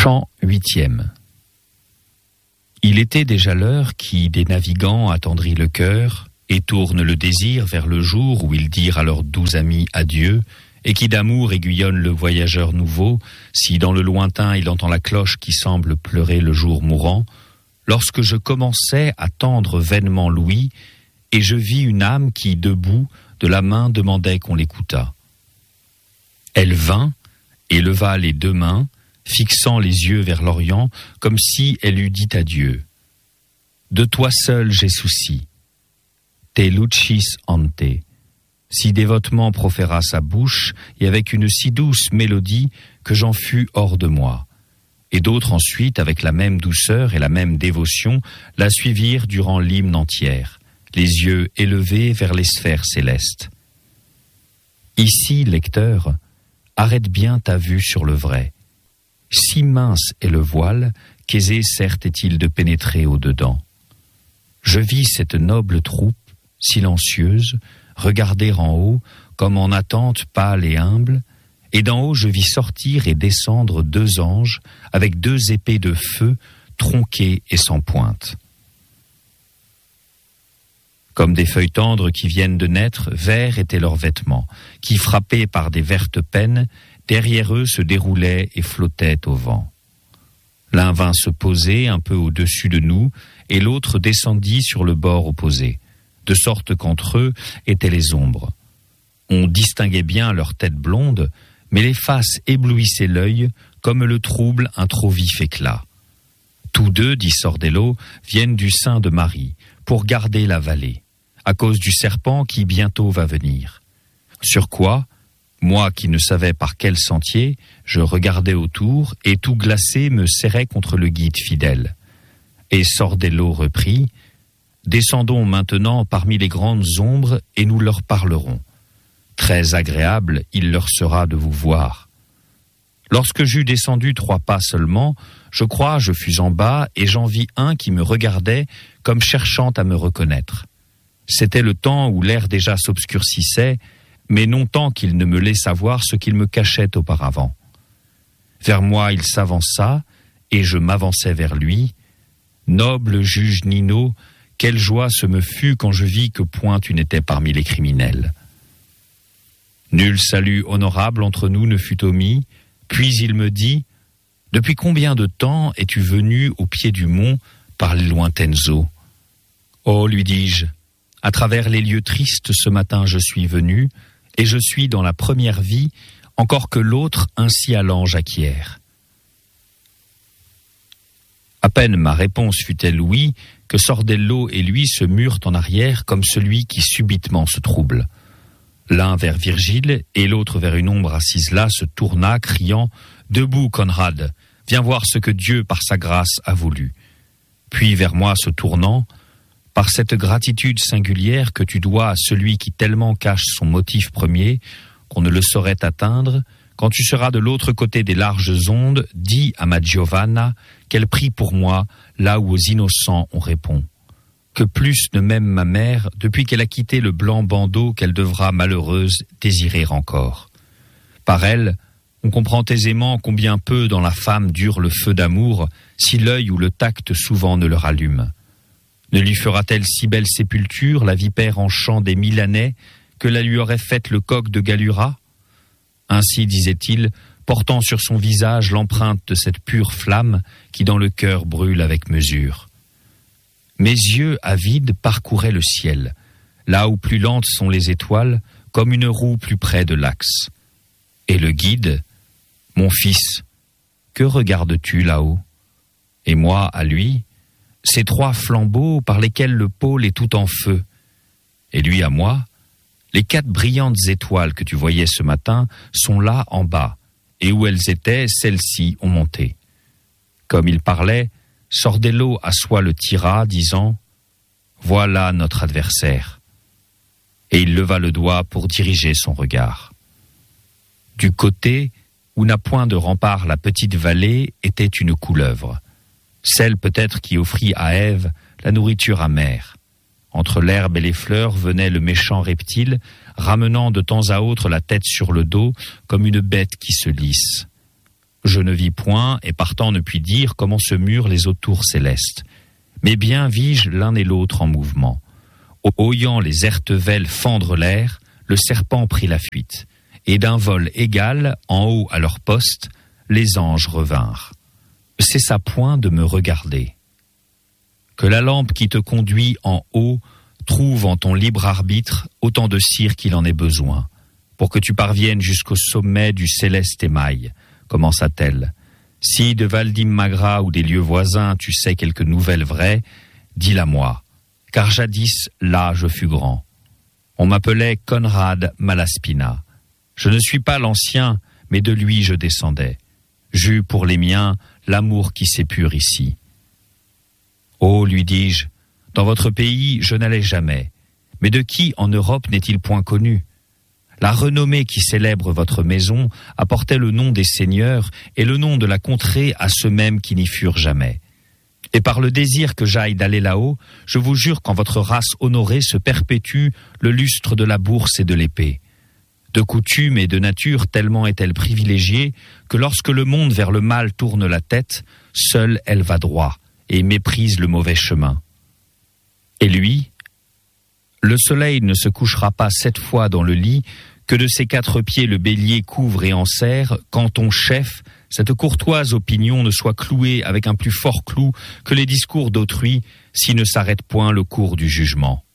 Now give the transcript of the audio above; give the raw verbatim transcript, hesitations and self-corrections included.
Chant huitième. Il était déjà l'heure qui, des navigants, attendrit le cœur et tourne le désir vers le jour où ils dirent à leurs doux amis adieu, et qui d'amour aiguillonne le voyageur nouveau, si dans le lointain il entend la cloche qui semble pleurer le jour mourant, lorsque je commençais à tendre vainement l'ouïe, et je vis une âme qui, debout, de la main demandait qu'on l'écoutât. Elle vint et leva les deux mains, fixant les yeux vers l'Orient, comme si elle eût dit adieu. De toi seul j'ai souci. Te lucis ante. Si dévotement proféra sa bouche, et avec une si douce mélodie que j'en fus hors de moi. Et d'autres ensuite, avec la même douceur et la même dévotion, la suivirent durant l'hymne entière, les yeux élevés vers les sphères célestes. Ici, lecteur, arrête bien ta vue sur le vrai. Si mince est le voile, qu'aisé certes est-il de pénétrer au-dedans. Je vis cette noble troupe, silencieuse, regarder en haut, comme en attente pâle et humble, et d'en haut je vis sortir et descendre deux anges, avec deux épées de feu, tronquées et sans pointe. Comme des feuilles tendres qui viennent de naître, verts étaient leurs vêtements, qui, frappés par des vertes pennes, derrière eux se déroulaient et flottaient au vent. L'un vint se poser un peu au-dessus de nous, et l'autre descendit sur le bord opposé, de sorte qu'entre eux étaient les ombres. On distinguait bien leurs têtes blondes, mais les faces éblouissaient l'œil, comme le trouble un trop vif éclat. Tous deux, dit Sordello, viennent du sein de Marie, pour garder la vallée, à cause du serpent qui bientôt va venir. Sur quoi, moi qui ne savais par quel sentier, je regardais autour, et tout glacé me serrais contre le guide fidèle. Et Sordello reprit, « Descendons maintenant parmi les grandes ombres, et nous leur parlerons. Très agréable il leur sera de vous voir. » Lorsque j'eus descendu trois pas seulement, je crois je fus en bas, et j'en vis un qui me regardait comme cherchant à me reconnaître. C'était le temps où l'air déjà s'obscurcissait, mais non tant qu'il ne me laissa voir ce qu'il me cachait auparavant. Vers moi il s'avança, et je m'avançai vers lui. Noble juge Nino, quelle joie ce me fut quand je vis que point tu n'étais parmi les criminels. Nul salut honorable entre nous ne fut omis, puis il me dit « Depuis combien de temps es-tu venu au pied du mont par les lointaines eaux ?» Oh, lui dis-je, à travers les lieux tristes ce matin je suis venu, et je suis dans la première vie, encore que l'autre ainsi à l'ange acquiert. À peine ma réponse fut-elle oui, que Sordello et lui se murent en arrière comme celui qui subitement se trouble. L'un vers Virgile et l'autre vers une ombre assise là se tourna, criant « Debout, Conrad, viens voir ce que Dieu par sa grâce a voulu. » Puis vers moi se tournant, « Par cette gratitude singulière que tu dois à celui qui tellement cache son motif premier, qu'on ne le saurait atteindre, quand tu seras de l'autre côté des larges ondes, dis à ma Giovanna qu'elle prie pour moi là où aux innocents on répond. Que plus ne m'aime ma mère depuis qu'elle a quitté le blanc bandeau qu'elle devra, malheureuse, désirer encore. Par elle, on comprend aisément combien peu dans la femme dure le feu d'amour, si l'œil ou le tact souvent ne le rallume. Ne lui fera-t-elle si belle sépulture, la vipère en chant des Milanais, que la lui aurait faite le coq de Galura? Ainsi, disait-il, portant sur son visage l'empreinte de cette pure flamme qui dans le cœur brûle avec mesure. Mes yeux avides parcouraient le ciel, là où plus lentes sont les étoiles, comme une roue plus près de l'axe. Et le guide, « Mon fils, que regardes-tu là-haut » Et moi, à lui, « Ces trois flambeaux par lesquels le pôle est tout en feu. » Et lui à moi, « Les quatre brillantes étoiles que tu voyais ce matin sont là en bas, et où elles étaient, celles-ci ont monté. » Comme il parlait, Sordello à soi le tira, disant « Voilà notre adversaire. » Et il leva le doigt pour diriger son regard. Du côté où n'a point de rempart la petite vallée était une couleuvre, celle peut-être qui offrit à Ève la nourriture amère. Entre l'herbe et les fleurs venait le méchant reptile, ramenant de temps à autre la tête sur le dos comme une bête qui se lisse. Je ne vis point, et partant ne puis dire comment se murent les autours célestes. Mais bien vis-je l'un et l'autre en mouvement. Oyant les ertevelles fendre l'air, le serpent prit la fuite. Et d'un vol égal, en haut à leur poste, les anges revinrent. Cessa point de me regarder. Que la lampe qui te conduit en haut trouve en ton libre arbitre autant de cire qu'il en ait besoin, pour que tu parviennes jusqu'au sommet du céleste émail, commença-t-elle. Si de Valdim-Magra ou des lieux voisins tu sais quelque nouvelle vraie, dis-la moi, car jadis là je fus grand. On m'appelait Conrad Malaspina. Je ne suis pas l'ancien, mais de lui je descendais. J'eus pour les miens l'amour qui s'épure ici. Oh, lui dis-je, dans votre pays je n'allais jamais, mais de qui en Europe n'est-il point connu? La renommée qui célèbre votre maison apportait le nom des seigneurs et le nom de la contrée à ceux mêmes qui n'y furent jamais. Et par le désir que j'aille d'aller là-haut, je vous jure qu'en votre race honorée se perpétue le lustre de la bourse et de l'épée. De coutume et de nature tellement est-elle privilégiée que lorsque le monde vers le mal tourne la tête, seule elle va droit et méprise le mauvais chemin. Et lui, le soleil ne se couchera pas sept fois dans le lit, que de ses quatre pieds le bélier couvre et enserre, quand ton chef, cette courtoise opinion ne soit clouée avec un plus fort clou que les discours d'autrui, s'il ne s'arrête point le cours du jugement.